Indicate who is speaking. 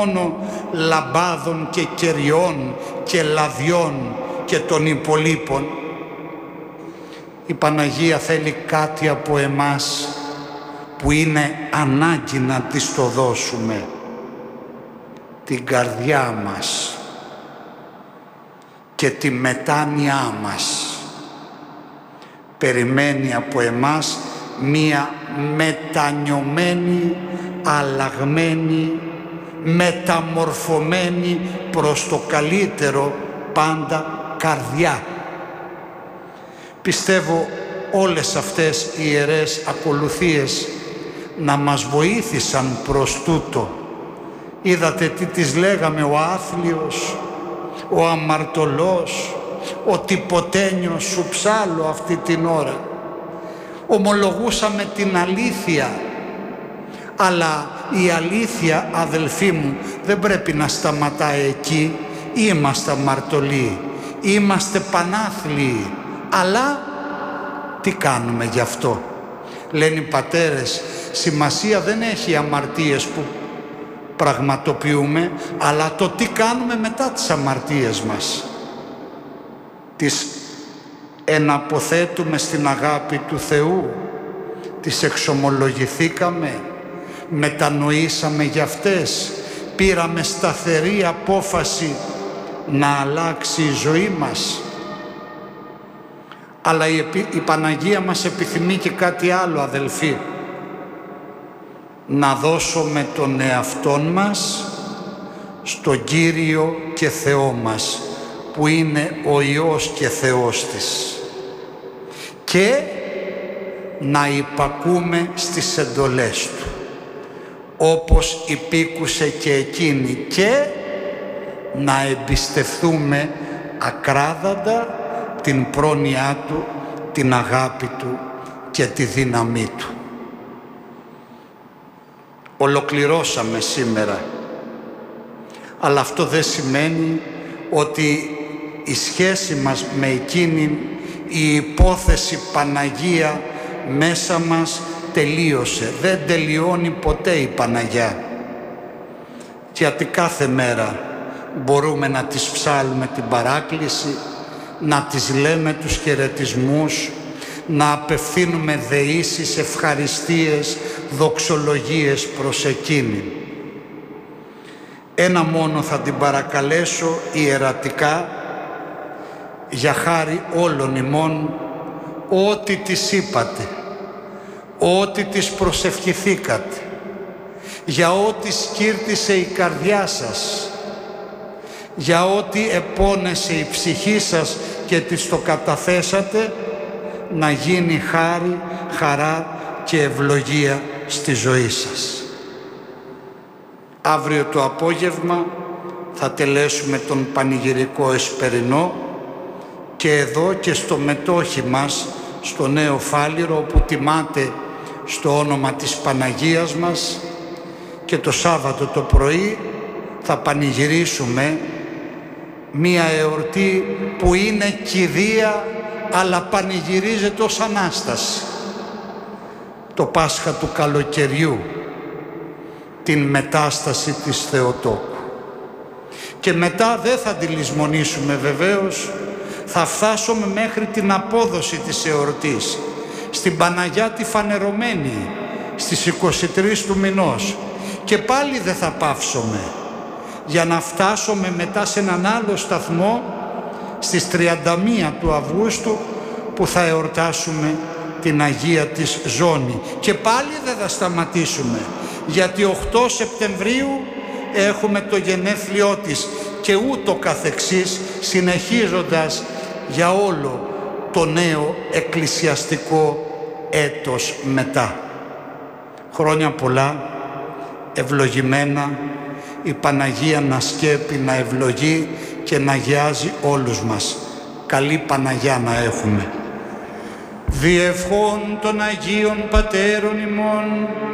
Speaker 1: μόνο λαμπάδων και κεριών και λαδιών και των υπολείπων. Η Παναγία θέλει κάτι από εμάς που είναι ανάγκη να της το δώσουμε. Την καρδιά μας και τη μετάνοιά μας. Περιμένει από εμάς μία μετανιωμένη, αλλαγμένη, μεταμορφωμένη προς το καλύτερο πάντα καρδιά. Πιστεύω όλες αυτές οι ιερές ακολουθίες να μας βοήθησαν προς τούτο. Είδατε τι τις λέγαμε, ο άθλιος, ο αμαρτωλός, ο τυποτένιος σου ψάλω αυτή την ώρα. Ομολογούσαμε την αλήθεια, αλλά η αλήθεια, αδελφοί μου, δεν πρέπει να σταματάει εκεί. Είμαστε αμαρτωλοί, είμαστε πανάθλιοι, αλλά τι κάνουμε γι' αυτό? Λένε οι πατέρες, σημασία δεν έχει οι αμαρτίες που πραγματοποιούμε, αλλά το τι κάνουμε μετά τις αμαρτίες μας. Τις εναποθέτουμε στην αγάπη του Θεού, τις εξομολογηθήκαμε, μετανοήσαμε για αυτές, πήραμε σταθερή απόφαση να αλλάξει η ζωή μας. Αλλά η Παναγία μας επιθυμεί και κάτι άλλο, αδελφοί. Να δώσουμε τον εαυτόν μας στον Κύριο και Θεό μας, που είναι ο Υιός και Θεός της, και να υπακούμε στις εντολές Του, όπως υπήκουσε και εκείνη, και να εμπιστευτούμε ακράδαντα την πρόνοιά Του, την αγάπη Του και τη δύναμή Του. Ολοκληρώσαμε σήμερα, αλλά αυτό δεν σημαίνει ότι η σχέση μας με εκείνη, η υπόθεση Παναγία μέσα μας τελείωσε. Δεν τελειώνει ποτέ η Παναγιά, γιατί κάθε μέρα μπορούμε να της ψάλουμε την παράκληση, να της λέμε τους χαιρετισμούς, να απευθύνουμε δεήσεις, ευχαριστίες, δοξολογίες προς εκείνη. Ένα μόνο θα την παρακαλέσω ιερατικά, για χάρη όλων ημών, ό,τι της είπατε, ό,τι της προσευχηθήκατε, για ό,τι σκύρτησε η καρδιά σας, για ό,τι επώνεσε η ψυχή σας και της το καταθέσατε, να γίνει χάρη, χαρά και ευλογία στη ζωή σας. Αύριο το απόγευμα θα τελέσουμε τον πανηγυρικό εσπερινό, και εδώ και στο μετόχι μας, στο Νέο Φάληρο, όπου τιμάται στο όνομα της Παναγίας μας, και το Σάββατο το πρωί θα πανηγυρίσουμε μία εορτή που είναι κηδεία, αλλά πανηγυρίζεται ως Ανάσταση. Το Πάσχα του καλοκαιριού, την Μετάσταση της Θεοτόκου. Και μετά δεν θα τη λησμονήσουμε βεβαίως, θα φτάσουμε μέχρι την απόδοση της εορτής, στην Παναγιά τη Φανερωμένη, στις 23 του μηνός. Και πάλι δεν θα πάυσουμε, για να φτάσουμε μετά σε έναν άλλο σταθμό, στις 31 του Αυγούστου, που θα εορτάσουμε την Αγία της Ζώνη. Και πάλι δεν θα σταματήσουμε, γιατί 8 Σεπτεμβρίου έχουμε το γενέθλιό της, και ούτω καθεξής, συνεχίζοντας για όλο το νέο εκκλησιαστικό έτος μετά. Χρόνια πολλά, ευλογημένα, η Παναγία να σκέπει, να ευλογεί και να αγιάζει όλους μας. Καλή Παναγιά να έχουμε. Διευχών των Αγίων Πατέρων ημών,